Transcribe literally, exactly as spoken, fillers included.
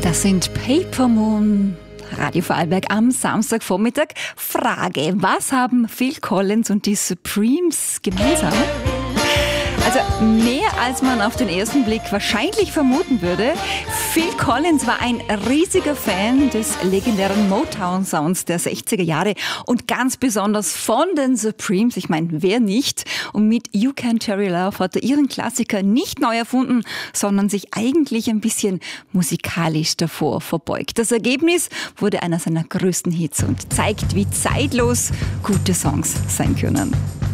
Das sind Paper Moon. Radio Vorarlberg am Samstagvormittag. Frage, was haben Phil Collins und die Supremes gemeinsam? Also mehr als man auf den ersten Blick wahrscheinlich vermuten würde. Phil Collins war ein riesiger Fan des legendären Motown-Sounds der sechziger Jahre und ganz besonders von den Supremes. Ich meine, wer nicht? Und mit You Can Cherry Love hat er ihren Klassiker nicht neu erfunden, sondern sich eigentlich ein bisschen musikalisch davor verbeugt. Das Ergebnis wurde einer seiner größten Hits und zeigt, wie zeitlos gute Songs sein können.